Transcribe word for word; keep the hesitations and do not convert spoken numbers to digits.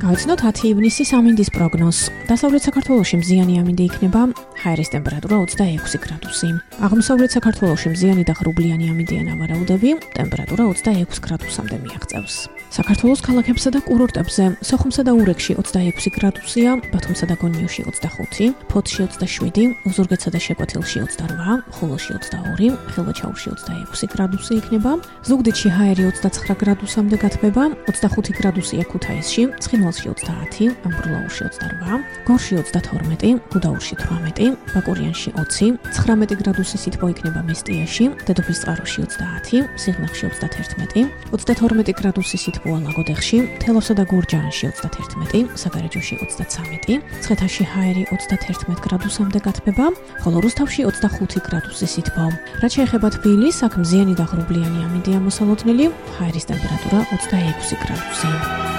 გავიცნოთ ათი ივნისი სამინდის პროგნოზს. დასავლეთ საქართველოში მზიანი ამინდი იქნება, ჰაერის ტემპერატურა ოცდაექვსი გრადუსი. აღმოსავლეთ საქართველოში მზიანი და ღრუბლიანი ამინდია ნავარაუდები, ტემპერატურა ოცდაექვსი გრადუსამდე მიაღწევს. საქართველოს ქალაქებსა და კურორტებზე, სოხუმსა და ურეკში ოცდაექვსი გრადუსია, ბათუმსა და გონიოში ოცდახუთი, ფოთში ოცდაშვიდი, ოზურგეთსა და შეკვეთილში ოცდარვა, ხულოში ოცდაორი, ხილვაჩაურში ოცდაექვსი გრადუსი იქნება, ზუგდიდში ჰაერი ოცდაცხრა გრადუსამდე გათბება, ოცდახუთი გრადუსია ქუთაისში, ცხინვალში ოცდაათი, ამბროლაურში ოცდარვა, გორში ოცდათორმეტი, გუდაურში თვრამეტი, ბაკურიანში ოცი, ცხრამეტი გრადუსი სითბო იქნება მესტიაში, დედოფლისწყაროში ოცდაათი, სიღნაღში ოცდათერთმეტი, ოცდათორმეტი გრადუსი სითბოა ლაგოდეხში, თელავსა და გურჯაანში ოცდათერთმეტი, საგარეჯოში ოცდაცამეტი, მცხეთაში ჰაერი ოცდათერთმეტ გრადუსამდე გათბება, ხოლო რუსთავში ოცდახუთი გრადუსი სითბო. რაც შეეხება თბილისს, აქ მზიანი და ღრუბლიანი ამინდია მოსალოდნელი, ჰაერის ტემპერატურა ოცდაექვსი გრადუსი.